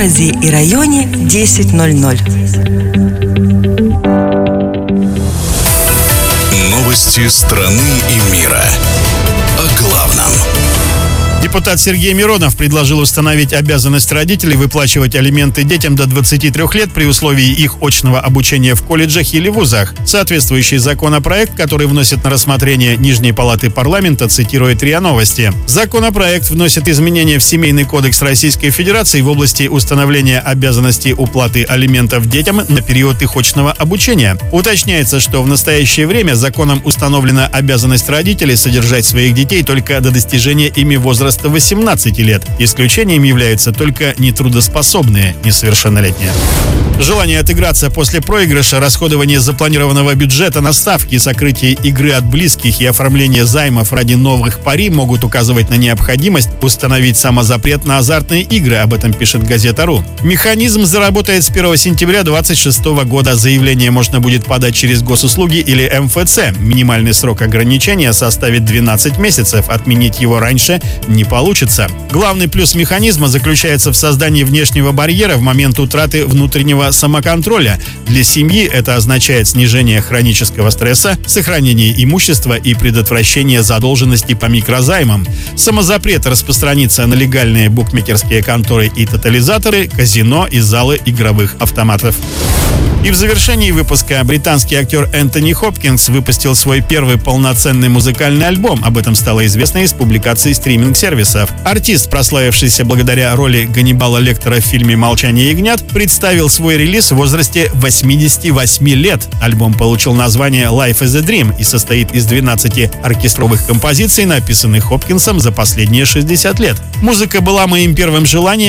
городе и районе 10:00. Новости страны и мира. О главном. Депутат Сергей Миронов предложил установить обязанность родителей выплачивать алименты детям до 23 лет при условии их очного обучения в колледжах или вузах. Соответствующий законопроект, который вносит на рассмотрение Нижней палаты парламента, цитирует РИА Новости. Законопроект вносит изменения в Семейный кодекс Российской Федерации в области установления обязанности уплаты алиментов детям на период их очного обучения. Уточняется, что в настоящее время законом установлена обязанность родителей содержать своих детей только до достижения ими возраста 18 лет. Исключением являются только нетрудоспособные несовершеннолетние. Желание отыграться после проигрыша, расходование запланированного бюджета на ставки, сокрытие игры от близких и оформление займов ради новых пари могут указывать на необходимость установить самозапрет на азартные игры. Об этом пишет газета.ру. Механизм заработает с 1 сентября 2026 года. Заявление можно будет подать через госуслуги или МФЦ. Минимальный срок ограничения составит 12 месяцев. Отменить его раньше не получится. Главный плюс механизма заключается в создании внешнего барьера в момент утраты внутреннего самоконтроля. Для семьи это означает снижение хронического стресса, сохранение имущества и предотвращение задолженности по микрозаймам. Самозапрет распространится на легальные букмекерские конторы и тотализаторы, казино и залы игровых автоматов. И в завершении выпуска британский актер Энтони Хопкинс выпустил свой первый полноценный музыкальный альбом. Об этом стало известно из публикаций стриминг-сервисов. Артист, прославившийся благодаря роли Ганнибала Лектора в фильме «Молчание ягнят», представил свой релиз в возрасте 88 лет. Альбом получил название «Life is a Dream» и состоит из 12 оркестровых композиций, написанных Хопкинсом за последние 60 лет. Музыка была моим первым желанием